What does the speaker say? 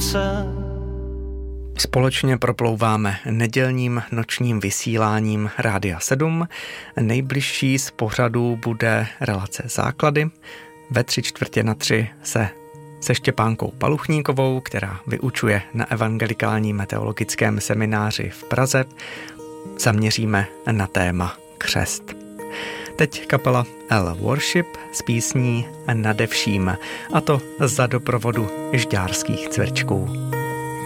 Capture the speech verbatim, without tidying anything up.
se. Společně proplouváme nedělním nočním vysíláním Rádia sedm. Nejbližší z pořadu bude relace Základy. Ve tři čtvrtě na tři se se Štěpánkou Paluchníkovou, která vyučuje na evangelikálním teologickém semináři v Praze, zaměříme na téma křest. Teď kapela L Worship s písní Nade vším, a to za doprovodu žďárských cvrčků.